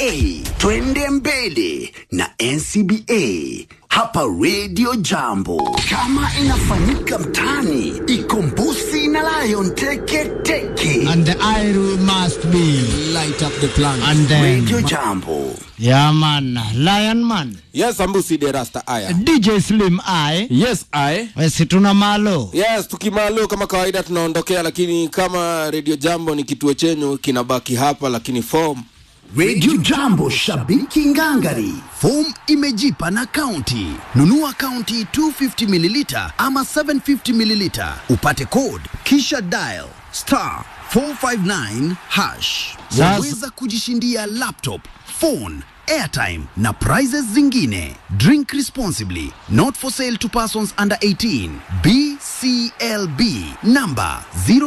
Twende mbele na NCBA hapa Radio Jambo. Kama inafanyika mtani, Ikombusi na Lion teke teke. And the idol must be light up the planet. And then Radio Jambo. Yeah man, Lion man. Yes, Ambusi de Rasta Aya. DJ Slim I. Yes, I. Wesi tuna malo. Yes, tukimalo kama kawaida tunaondokea, lakini kama Radio Jambo ni kituo chenyu kinabaki hapa, lakini form Radio Jambo, shabiki ngangari. Form imejipa na county. Nunua county 250 ml ama 750 ml. Upate code kisha dial *459#. Waweza kujishindia laptop, phone, airtime na prizes zingine. Drink responsibly. Not for sale to persons under 18. BCLB number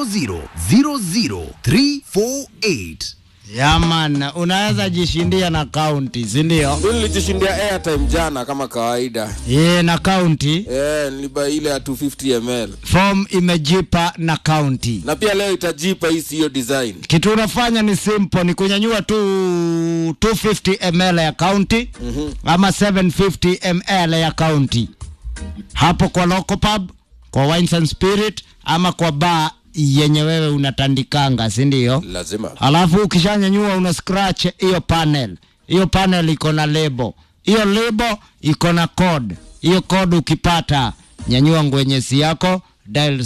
0000348. Yeah man, unaweza jishindia na county, si ndio? nilijishindia airtime jana kama kawaida. Na county. Niliba ile ya 250 ml. Form imejipa na county. Na pia leo itajipa hii sio design. Kitu unafanya ni simple, ni kunyanyua tu 250 ml ya county ama 750 ml ya county. Hapo kwa local pub, kwa Wines and Spirit ama kwa bar yenye wewe unatandikanga, si ndio? Lazima. Alafu ukishanyanyua una scratch hiyo panel. Hiyo panel iko na label. Hiyo label iko na code. Hiyo code ukipata, nyanyua ngwenyesi yako, dial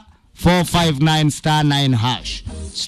*459*9#.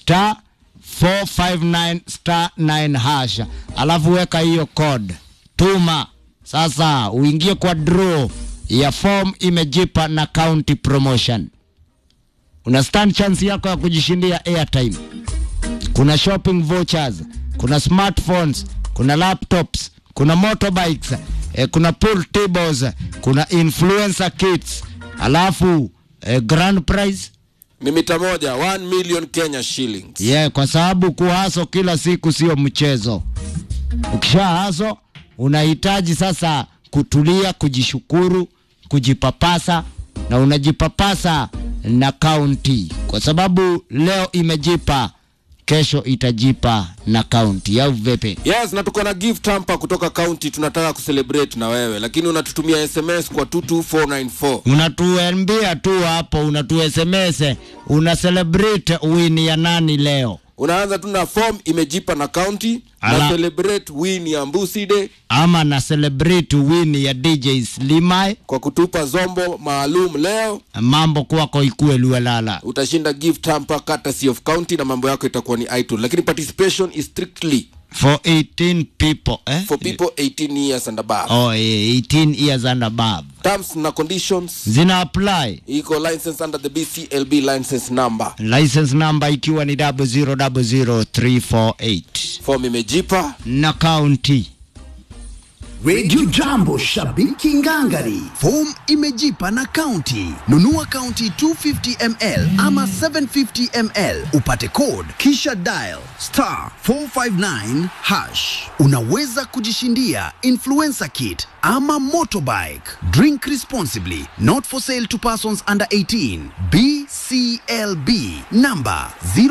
*459*9#. Alafu weka hiyo code. Tuma. Sasa uingie kwa draw ya form imejipa na county promotion. Una stand chance yako ya kujishindia airtime. Kuna shopping vouchers, kuna smartphones, kuna laptops, kuna motorbikes, kuna pool tables, kuna influencer kits. Alafu grand prize ni mita moja, 1 million Kenya shillings. Kwa sababu kuhaso kila siku sio mchezo. Ukishahaso unahitaji sasa kutulia, kujishukuru, kujipapasa, na unajipapasa na county, kwa sababu leo imejipa, kesho itajipa na county ya vipi? Yes, na tuko na gift hamper kutoka county, tunataka kucelebrate na wewe, lakini unatutumia SMS kwa 22494. Unatuambia tu hapo, unatu SMS, una celebrate win ya nani leo? Unaanza tu na form imejipa na county, na celebrate win ya Mbuside, ama na celebrate win ya DJ Slimai kwa kutupa zombo maalum leo. Mambo kwako ikue luelala. Utashinda gift hamper courtesy of county, na mambo yako itakuwa ni iTunes, lakini participation is strictly for 18 people, for people 18 years and above. 18 years and above. Terms na conditions zina apply. Iko license under the BCLB license number. License number ikiwa ni 0000348. Form imejipa na county. Radio Jambo, shabiki ngangari. Form imejipa na county. Nunua county 250 ml ama 750 ml. Upate code kisha dial *459#. Unaweza kujishindia influencer kit ama motorbike. Drink responsibly. Not for sale to persons under 18. BCLB number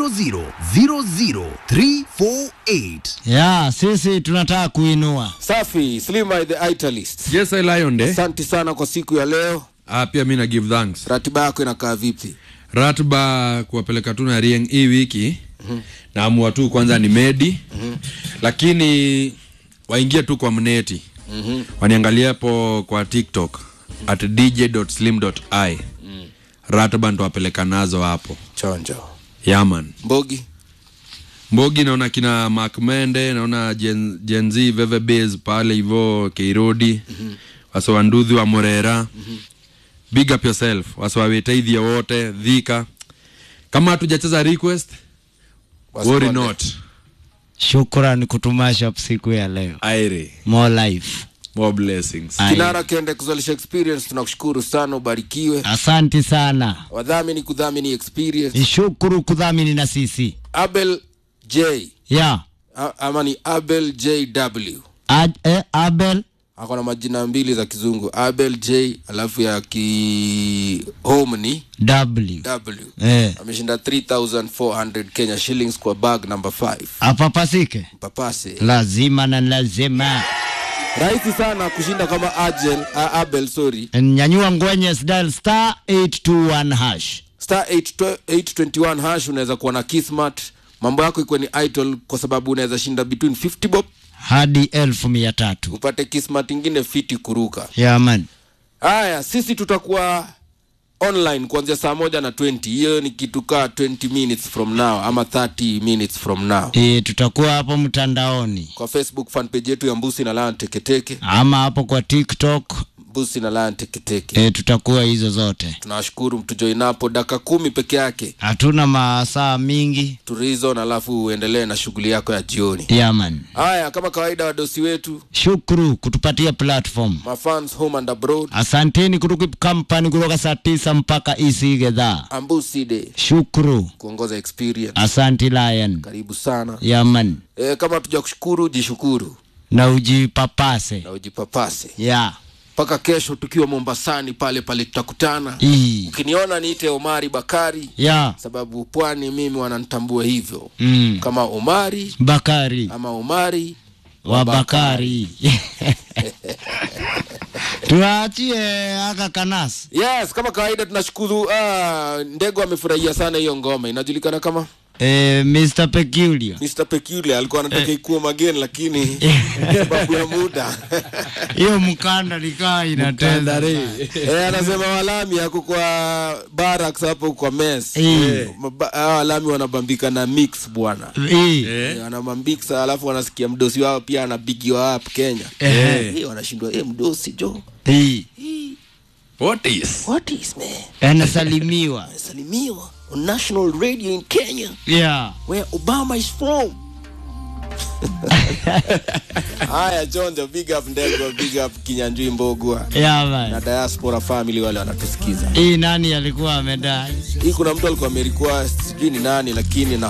0000348. Sisi tunataka kuinua. Safi, Slimai the Italist. Yes, I Lion de. Asante sana kwa siku ya leo. Pia mimi na give thanks. Ratiba yako inakaa vipi? Ratiba kuwapeleka tu na Rieng hii wiki. Naamua tu kwanza ni medi. Lakini waingie tu kwa mneti. Waniangalia hapo kwa TikTok @dj.slim.i. Ratiba ndo wapeleka nazo hapo. Chonjo. Yaman. Mbogi naona kina Mark Mende, naona Gen Z Veve Base pale hivyo Keirodi. Waso wanduthi wa Morera. Big up yourself. Waso wawetaidhi wote, Dhika. Kama hatujacheza request, worry not. Shukrani kutumasha siku ya leo. Aire. More life. More blessings. Kinara Kende kuzalisha experience, tunakushukuru sana, ubarikiwe. Asante sana. Wadhamini kudhamini experience. Shukuru kudhamini na sisi. Abel J. Yeah. Ama ni Abel JW. Abel Ako na majina mbili za kizungu, Abel J, alafu ya home ni W. Ameshinda 3,400 Kenya shillings kwa bag number 5. Apapasike. Papase. Lazima na lazima. Rahisi sana kushinda kama Abel, sorry. Nyanyua ngwenye dial star 821 hash. Star 821 hash, unaweza kuwa na Kismat. Mambo yako iko ni idle kwa sababu unaweza shinda between 50 bob hadi 1,300. Upate Kismat ingine fiti kuruka. Yeah man. Haya, sisi tutakuwa online kuanzia saa 1:20. Hiyo ni kitu kaa 20 minutes from now ama 30 minutes from now. Tutakuwa hapo mtandaoni. Kwa Facebook fan page yetu ya Mbusi na Lion Teketeke. Ama hapo kwa TikTok. Mbusi na Lion Teketeke. Tutakuwa hizo zote. Tunashukuru mtu join hapo dakika 10 peke yake. Hatuna masaa mingi. Turizo na alafu uendelee na shughuli yako ya jioni. Yeah man. Haya, kama kawaida wadosi wetu. Shukuru kutupatia platform. My fans home and abroad. Asanteni kutoka company kutoka saa 9 mpaka isigedha. Ambusi Day. Shukuru. Kuongoza experience. Asante Lion. Karibu sana. Yeah man. Kama tujakushukuru, jishukuru. Na ujipapase. Yeah. Paka kesho tukiwa Mombasani pale tutakutana. Ukiniona niite Omari Bakari. Yeah. Sababu pwani mimi wananitambua hivyo. Kama Omari Bakari ama Omari wa Bakari. Tuachie aka kanasi. Yes, kama kawaida tunashukuru. Ndego amefurahia sana hiyo ngoma. Inajulikana kama Mr. Peculiar alikuwa anataka ikuwa mageni lakini sababu ya muda. Hiyo mkanda likaa inatenda. Anasema walami yako kwa barracks hapo kwa mess. Walami wanabambika na mix bwana. Wanamambika alafu wanasikia mdosi wao pia anabigiwa up Kenya. Wanashindwa mdosi jo. What is man? Anasalimiwa on national radio in Kenya. Yeah. Where Obama is from. Haya Jonjo, big up Ndego, big up Kinyanjui Mbogwa. Yeah man. Na diaspora family wale wanatusikiza. Nani alikuwa amedai? Kuna mtu alikuwa amerequest sijui ni nani lakini na